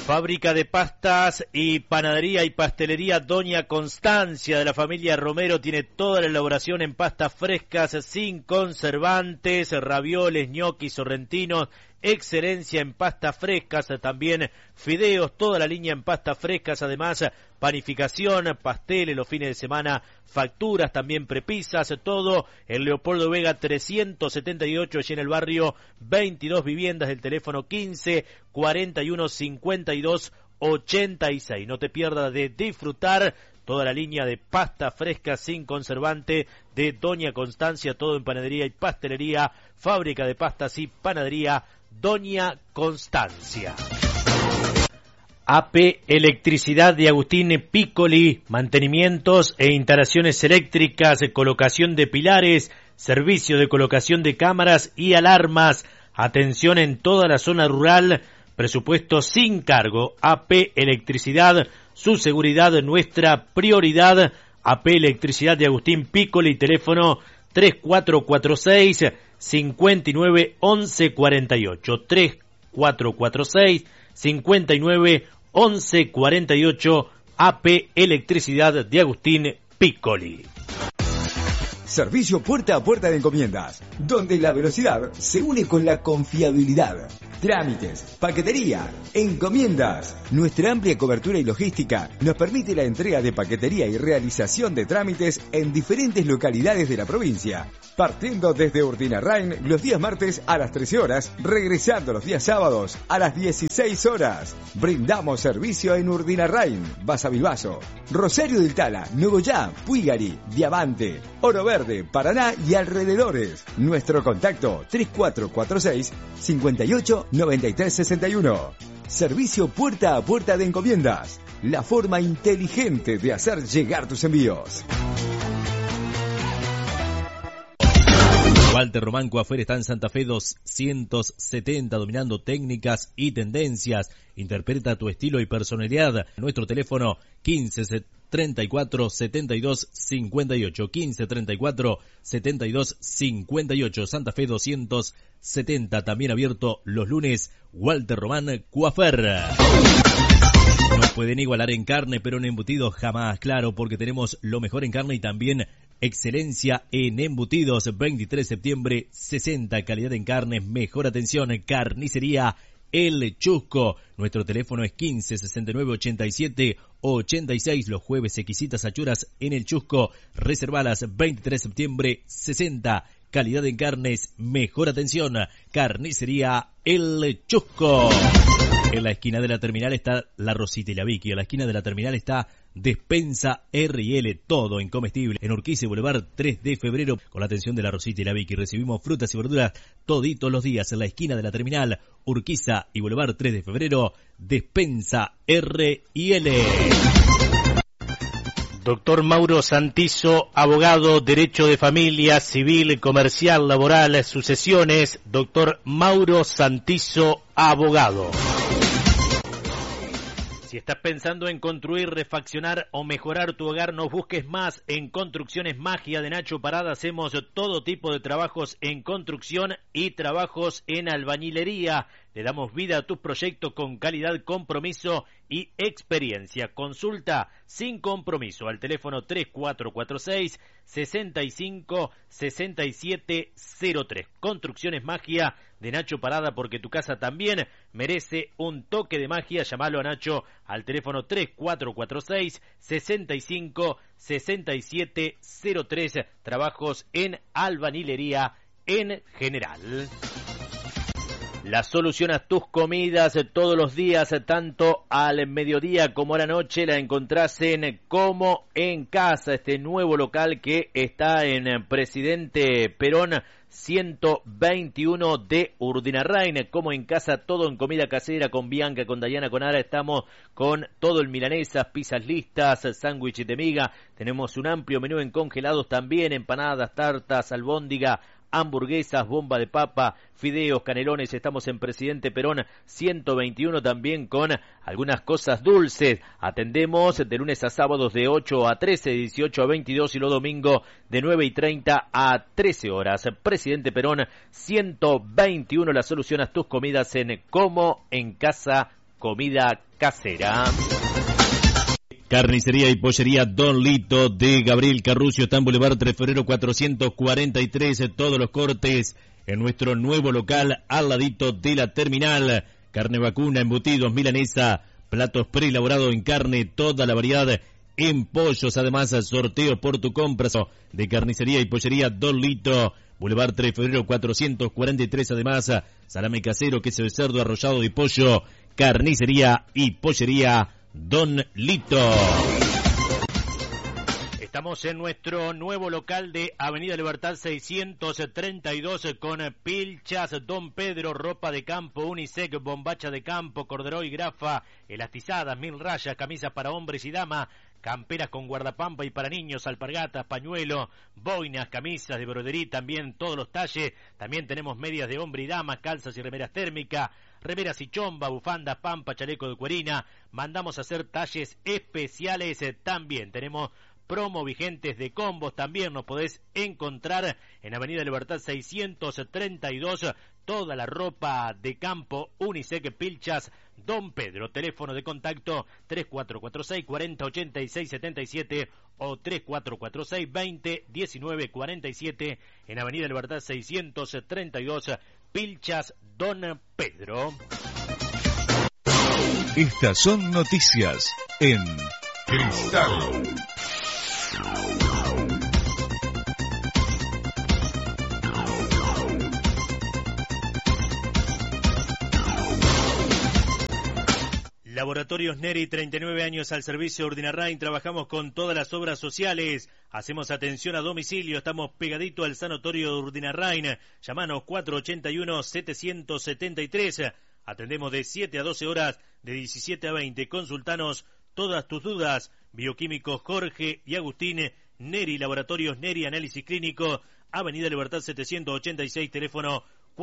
Fábrica de pastas y panadería y pastelería Doña Constancia de la familia Romero tiene toda la elaboración en pastas frescas sin conservantes, ravioles, ñoquis, sorrentinos, excelencia en pastas frescas, también fideos, toda la línea en pastas frescas, además panificación, pasteles los fines de semana, facturas, también prepisas, todo en Leopoldo Vega 378, allí en el barrio, 22 viviendas, del teléfono 15 41 52 86. No te pierdas de disfrutar toda la línea de pasta fresca sin conservante de Doña Constancia, todo en panadería y pastelería, fábrica de pastas y panadería Doña Constancia. AP Electricidad de Agustín Piccoli, mantenimientos e instalaciones eléctricas, colocación de pilares, servicio de colocación de cámaras y alarmas, atención en toda la zona rural, presupuesto sin cargo. AP Electricidad, su seguridad nuestra prioridad. AP Electricidad de Agustín Piccoli, teléfono 3446 59 11 48, 3446 59 11 48, AP Electricidad de Agustín Piccoli. Servicio puerta a puerta de encomiendas, donde la velocidad se une con la confiabilidad. Trámites, paquetería, encomiendas. Nuestra amplia cobertura y logística nos permite la entrega de paquetería y realización de trámites en diferentes localidades de la provincia, partiendo desde Urdinarrain los días martes a las 13 horas, regresando los días sábados a las 16 horas. Brindamos servicio en Urdinarrain, Basavilbaso, Rosario del Tala, Nogoyá, Puigari, Diamante, Oro Verde, Paraná y alrededores. Nuestro contacto 3446 58 93 61. Servicio puerta a puerta de encomiendas, la forma inteligente de hacer llegar tus envíos. Walter Román Coafer está en Santa Fe 270, dominando técnicas y tendencias. Interpreta tu estilo y personalidad. Nuestro teléfono 15 34 72 58, 15 34 72 58, Santa Fe 270, también abierto los lunes. Walter Román Coafer. No pueden igualar en carne, pero en embutidos jamás, claro, porque tenemos lo mejor en carne y también excelencia en embutidos. 23 de septiembre, 60, calidad en carne, mejor atención, carnicería El Chusco. Nuestro teléfono es 15 69 87 86. Los jueves exquisitas achuras en El Chusco. Reservalas. 23 de septiembre, 60. Calidad en carnes, mejor atención. Carnicería El Chusco. En la esquina de la terminal está La Rosita y la Vicky. En la esquina de la terminal está Despensa R&L, todo en comestible. En Urquiza y Boulevard 3 de febrero, con la atención de La Rosita y la Vicky. Recibimos frutas y verduras toditos los días. En la esquina de la terminal, Urquiza y Boulevard 3 de febrero, Despensa R&L. Doctor Mauro Santizo, abogado, derecho de familia, civil, comercial, laboral, sucesiones. Doctor Mauro Santizo, abogado. Si estás pensando en construir, refaccionar o mejorar tu hogar, no busques más. En Construcciones Magia de Nacho Parada hacemos todo tipo de trabajos en construcción y trabajos en albañilería. Le damos vida a tus proyectos con calidad, compromiso y experiencia. Consulta sin compromiso al teléfono 3446 65 6703. Construcciones Magia de Nacho Parada, porque tu casa también merece un toque de magia. Llamalo a Nacho al teléfono 3446 65 6703. Trabajos en albañilería en general. La solución a tus comidas todos los días, tanto al mediodía como a la noche, la encontrás en Como en Casa, este nuevo local que está en Presidente Perón 121 de Urdinarrain. Como en Casa, todo en comida casera, con Bianca, con Dayana, con Ara. Estamos con todo en milanesas, pizzas listas, sándwiches de miga. Tenemos un amplio menú en congelados también, empanadas, tartas, albóndiga, hamburguesas, bomba de papa, fideos, canelones. Estamos en Presidente Perón 121 también con algunas cosas dulces. Atendemos de lunes a sábados de 8 a 13, de 18 a 22 y los domingos de 9:30 a 13 horas. Presidente Perón 121, la solución a tus comidas en Como en Casa comida casera. Carnicería y pollería Don Lito de Gabriel Carrucio, está en Boulevard 3 Febrero 443, todos los cortes en nuestro nuevo local al ladito de la terminal. Carne vacuna, embutidos, milanesa, platos preelaborados en carne, toda la variedad en pollos, además sorteos por tu compra de Carnicería y pollería Don Lito, Boulevard 3 Febrero 443, además salame casero, queso de cerdo, arrollado de pollo, Carnicería y pollería Don Lito. Estamos en nuestro nuevo local de Avenida Libertad 632 con pilchas Don Pedro, ropa de campo, unisex, bombacha de campo, corderoy, grafa, elastizadas, 1000 rayas, camisas para hombres y damas, camperas con guardapampa y para niños, alpargatas, pañuelo, boinas, camisas de brodería, también todos los talles. También tenemos medias de hombre y dama, calzas y remeras térmicas, remeras y chomba, bufandas, pampa, chaleco de cuerina. Mandamos a hacer talles especiales también. Tenemos promo vigentes de combos, también nos podés encontrar en Avenida Libertad 632, toda la ropa de campo, unisex, pilchas Don Pedro. Teléfono de contacto 3446 40 86 77 o 3446 20 19 47 en Avenida Libertad 632, pilchas Don Pedro. Estas son noticias en Cristal. Laboratorios Neri, 39 años al servicio de Urdinarrain. Trabajamos con todas las obras sociales. Hacemos atención a domicilio. Estamos pegadito al sanatorio de Urdinarrain. Llamanos 481-773. Atendemos de 7 a 12 horas, de 17 a 20. Consultanos todas tus dudas. Bioquímicos Jorge y Agustín. Neri, Laboratorios Neri, análisis clínico. Avenida Libertad 786, teléfono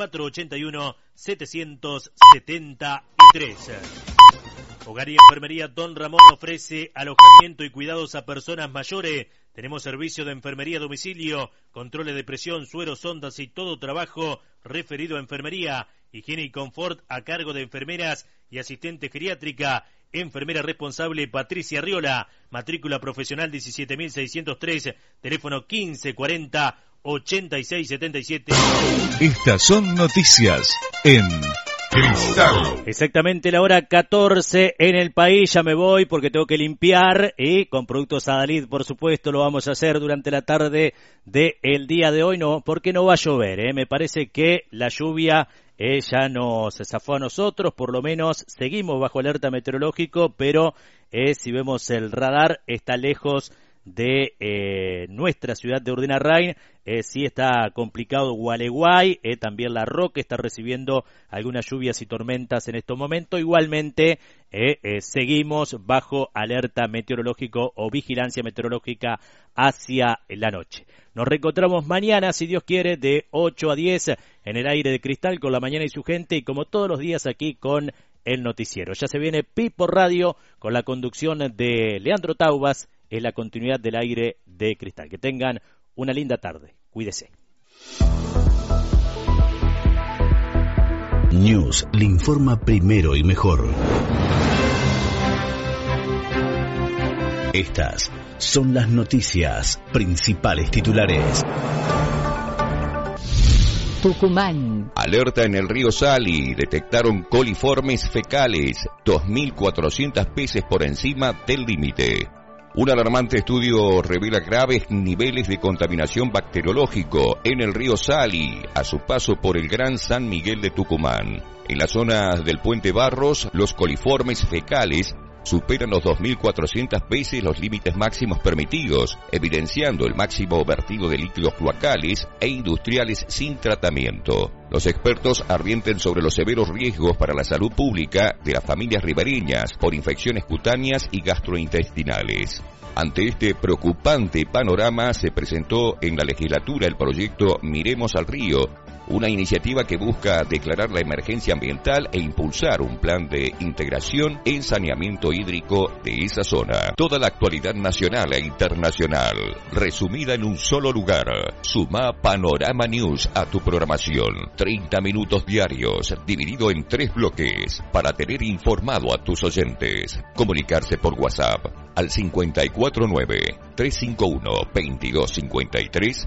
481-773. Hogar y Enfermería Don Ramón ofrece alojamiento y cuidados a personas mayores. Tenemos servicio de enfermería a domicilio, controles de presión, sueros, sondas y todo trabajo referido a enfermería, higiene y confort a cargo de enfermeras y asistente geriátrica. Enfermera responsable Patricia Riola, matrícula profesional 17.603, teléfono 1540 8677. Estas son noticias en Cristal. Exactamente la hora 14 en el país. Ya me voy porque tengo que limpiar y con productos Adalid, por supuesto, lo vamos a hacer durante la tarde del día de hoy. No, porque no va a llover, Me parece que la lluvia ya nos zafó a nosotros, por lo menos seguimos bajo alerta meteorológico, pero si vemos el radar está lejos de nuestra ciudad de Urdinarrain. Sí está complicado Gualeguay, también La Roca está recibiendo algunas lluvias y tormentas en estos momentos. Igualmente seguimos bajo alerta meteorológico o vigilancia meteorológica hacia la noche. Nos reencontramos mañana, si Dios quiere, de 8 a 10 en el aire de Cristal con La Mañana y su gente, y como todos los días aquí con el noticiero. Ya se viene Pipo Radio con la conducción de Leandro Taubas, en la continuidad del aire de Cristal. Que tengan una linda tarde. Cuídese. News le informa primero y mejor. Estas son las noticias, principales titulares. Tucumán. Alerta en el río Sali, detectaron coliformes fecales, 2.400 peces por encima del límite. Un alarmante estudio revela graves niveles de contaminación bacteriológico en el río Sali, a su paso por el Gran San Miguel de Tucumán. En la zona del Puente Barros, los coliformes fecales superan los 2.400 veces los límites máximos permitidos, evidenciando el máximo vertido de líquidos cloacales e industriales sin tratamiento. Los expertos advierten sobre los severos riesgos para la salud pública de las familias ribereñas por infecciones cutáneas y gastrointestinales. Ante este preocupante panorama, se presentó en la legislatura el proyecto Miremos al Río, una iniciativa que busca declarar la emergencia ambiental e impulsar un plan de integración en saneamiento hídrico de esa zona. Toda la actualidad nacional e internacional, resumida en un solo lugar. Suma Panorama News a tu programación. 30 minutos diarios, dividido en 3 bloques, para tener informado a tus oyentes. Comunicarse por WhatsApp al 549-351-2253,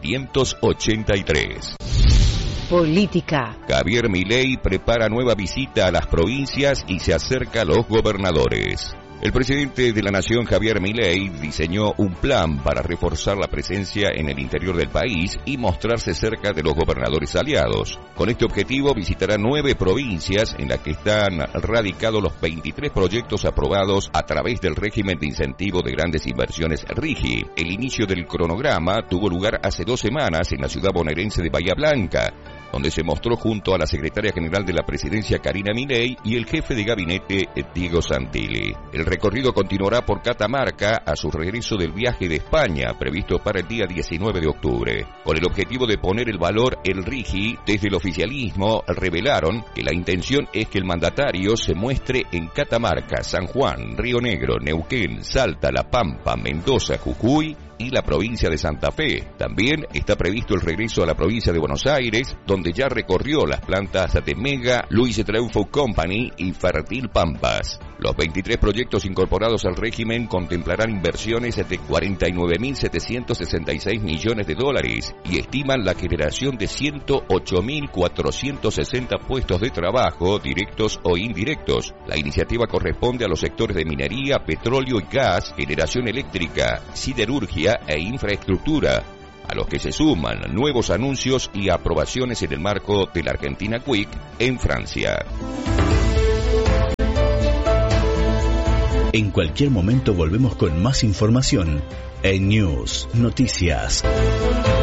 583. Política. Javier Milei prepara nueva visita a las provincias y se acerca a los gobernadores. El presidente de la Nación, Javier Milei, diseñó un plan para reforzar la presencia en el interior del país y mostrarse cerca de los gobernadores aliados. Con este objetivo visitará 9 provincias en las que están radicados los 23 proyectos aprobados a través del régimen de incentivo de grandes inversiones RIGI. El inicio del cronograma tuvo lugar hace 2 semanas en la ciudad bonaerense de Bahía Blanca, donde se mostró junto a la secretaria general de la presidencia, Karina Milei, y el jefe de gabinete, Diego Santilli. El recorrido continuará por Catamarca a su regreso del viaje de España, previsto para el día 19 de octubre. Con el objetivo de poner el valor el RIGI, desde el oficialismo revelaron que la intención es que el mandatario se muestre en Catamarca, San Juan, Río Negro, Neuquén, Salta, La Pampa, Mendoza, Jujuy y la provincia de Santa Fe. También está previsto el regreso a la provincia de Buenos Aires, donde ya recorrió las plantas de Mega, Luis Treuffo Company y Fertil Pampas. Los 23 proyectos incorporados al régimen contemplarán inversiones de 49.766 millones de dólares y estiman la generación de 108.460 puestos de trabajo, directos o indirectos. La iniciativa corresponde a los sectores de minería, petróleo y gas, generación eléctrica, siderurgia e infraestructura, a los que se suman nuevos anuncios y aprobaciones en el marco de la Argentina Quick en Francia. En cualquier momento volvemos con más información en News Noticias.